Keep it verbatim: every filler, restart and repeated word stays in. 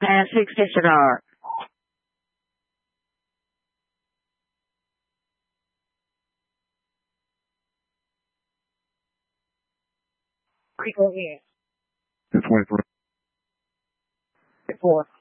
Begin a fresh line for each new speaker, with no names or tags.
Pass extension R. Go ahead.
ten twenty-three.
Four.